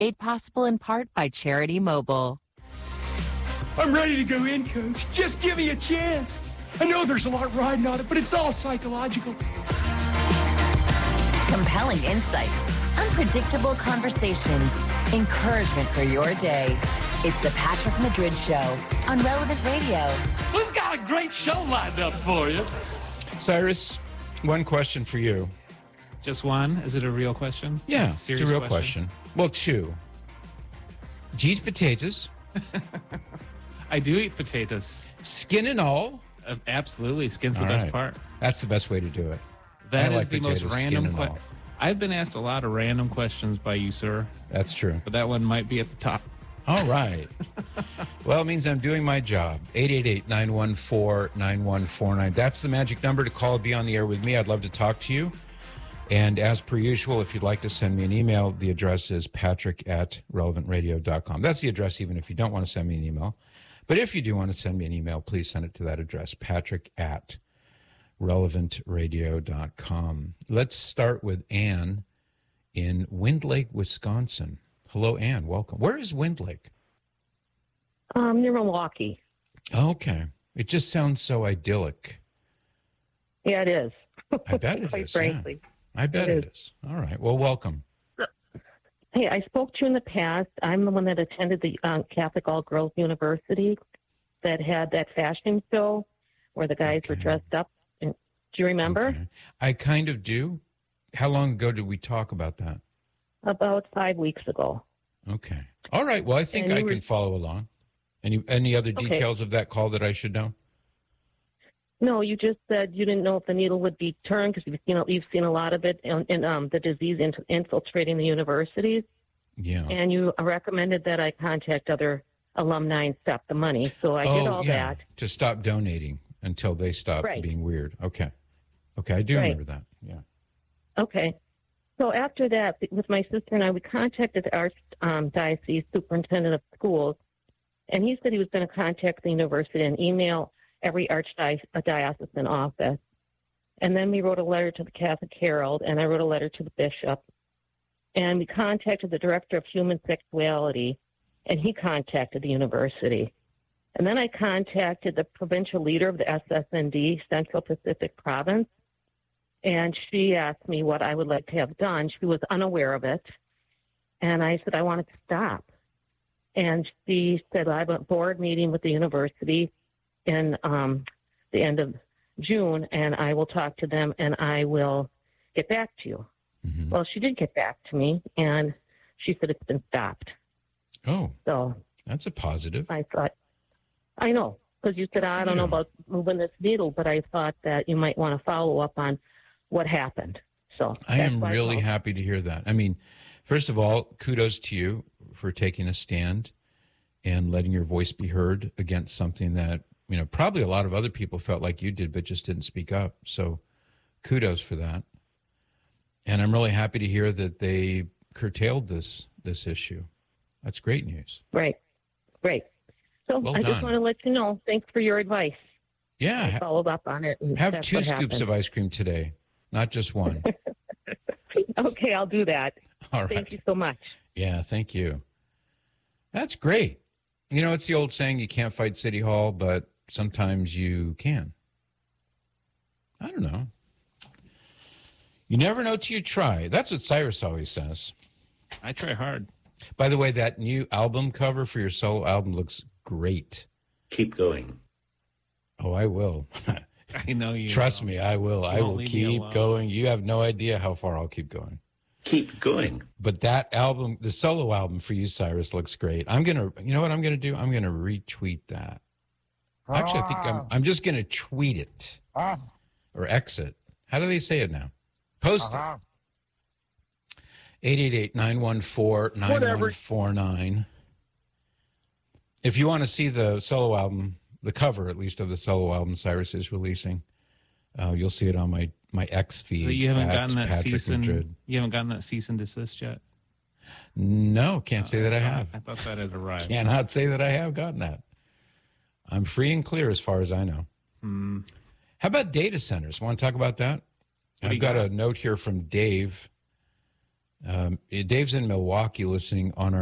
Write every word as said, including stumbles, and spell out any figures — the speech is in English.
Made possible in part by Charity Mobile. I'm ready to go in, Coach. Just give me a chance. I know there's a lot riding on it, but it's all psychological. Compelling insights, unpredictable conversations, encouragement for your day. It's the Patrick Madrid Show on Relevant Radio. We've got a great show lined up for you. Cyrus, one question for you. Just one? Is it a real question? Yeah, Is it it's a real question? question. Well, two. Do you eat potatoes? I do eat potatoes. Skin and all? Uh, absolutely. Skin's the all best right. part. That's the best way to do it. That I is like the most potatoes, random question. I've been asked a lot of random questions by you, sir. That's true. But that one might be at the top. All right. Well, it means I'm doing my job. eight eight eight, nine one four, nine one four nine. That's the magic number to call. Be on the air with me. I'd love to talk to you. And as per usual, if you'd like to send me an email, the address is patrick at relevant radio dot com. That's the address even if you don't want to send me an email. But if you do want to send me an email, please send it to that address, patrick at relevant radio dot com. Let's start with Ann in Wind Lake, Wisconsin. Hello, Ann. Welcome. Where is Wind Lake? Um, near Milwaukee. Okay. It just sounds so idyllic. Yeah, it is. I bet it Quite is. frankly. Yeah. I bet it, it is. is. All right. Well, welcome. Hey, I spoke to you in the past. I'm the one that attended the um, Catholic All-Girls University that had that fashion show where the guys okay. were dressed up. Do you remember? Okay. I kind of do. How long ago did we talk about that? About five weeks ago. Okay. All right. Well, I think I were... can follow along. Any any other details okay. of that call that I should know? No, you just said you didn't know if the needle would be turned because you know you've seen a lot of it in, in um, the disease infiltrating the universities. Yeah. And you recommended that I contact other alumni and stop the money. So I oh, did all yeah. that. To stop donating until they stop right. being weird. Okay. Okay, I do right. remember that. Yeah. Okay. So after that, with my sister and I, we contacted the Archdiocese Superintendent of Schools, and he said he was going to contact the university and email every archdiocesan office. And then we wrote a letter to the Catholic Herald, and I wrote a letter to the bishop. And we contacted the director of human sexuality, and he contacted the university. And then I contacted the provincial leader of the S S N D, Central Pacific Province, and she asked me what I would like to have done. She was unaware of it. And I said, I want it to stop. And she said, I have a board meeting with the university in um, the end of June, and I will talk to them, and I will get back to you. Mm-hmm. Well, she did get back to me, and she said it's been stopped. Oh, so that's a positive. I thought, I know, because you said, I don't know about moving this needle, but I thought that you might want to follow up on what happened. So I am really happy to hear that. I mean, first of all, kudos to you for taking a stand and letting your voice be heard against something that, you know, probably a lot of other people felt like you did, but just didn't speak up. So kudos for that. And I'm really happy to hear that they curtailed this this issue. That's great news. Right. Great. So well I done. just want to let you know, thanks for your advice. Yeah. I followed up on it. And have that's two what scoops happened. of ice cream today, not just one. Okay, I'll do that. All right. Thank you so much. Yeah, thank you. That's great. You know, it's the old saying, you can't fight City Hall, but sometimes you can. I don't know. You never know till you try. That's what Cyrus always says. I try hard. By the way, that new album cover for your solo album looks great. Keep going. Oh, I will. I know you. Trust will. me, I will. You I will keep alone. going. You have no idea how far I'll keep going. Keep going. But that album, the solo album for you, Cyrus, looks great. I'm going to, you know what I'm going to do? I'm going to retweet that. Actually, I think I'm, I'm just going to tweet it or exit. How do they say it now? Post uh-huh. it. eight eight eight, nine one four, nine one four nine. If you want to see the solo album, the cover at least of the solo album Cyrus is releasing, uh, you'll see it on my, my X feed. So you haven't gotten that Patrick cease and Madrid. you haven't gotten that cease and desist yet? No, can't say that I have. I thought that had arrived. Cannot say that I have gotten that. I'm free and clear as far as I know. Hmm. How about data centers? Want to talk about that? What I've got, got a note here from Dave Um, Dave's in Milwaukee listening on our